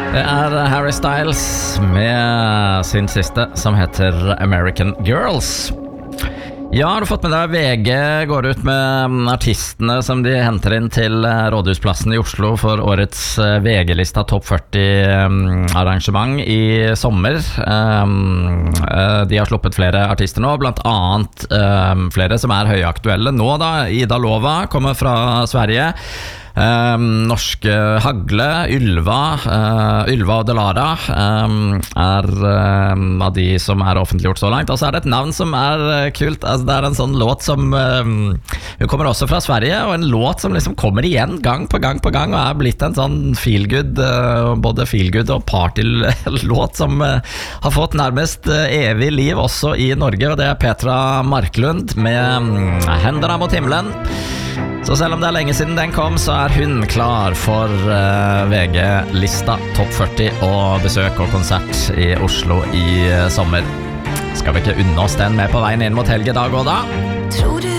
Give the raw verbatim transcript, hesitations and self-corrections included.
Det er Harry Styles med sin siste, som heter American Girls. Ja, har du fått med deg V G går ut med artistene som de henter inn til Rådhusplassen i Oslo for årets V G-lista Topp førti arrangement i sommer. De har sluppet flere artister nå, blant annet flere som er høyaktuelle nå da. Ida Lova kommer fra Sverige. Um, norske Hagle, Ylva uh, Ylva og Delara um, er um, av de som er offentliggjort så langt. Og så er det et navn som er uh, kult. Altså, det er en sånn låt som um, hun kommer også fra Sverige, og en låt som liksom kommer igjen gang på gang på gang og er blitt en sånn feelgood, uh, både feelgood og partylåt som uh, har fått nærmest uh, evig liv også i Norge, og det er Petra Marklund med um, Hendene mot himmelen. Så selv om det er lenge siden den kom, så er hun klar for uh, V G-lista Topp førti og besøk og konsert i Oslo i uh, sommer. Skal vi ikke unne oss den med på veien inn mot helgedag også da? Tror du